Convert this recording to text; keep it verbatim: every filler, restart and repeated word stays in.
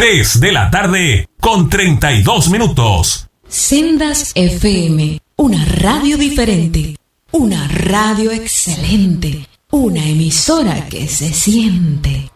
tres de la tarde con treinta y dos minutos. Sendas F M, una radio diferente, una radio excelente, una emisora que se siente.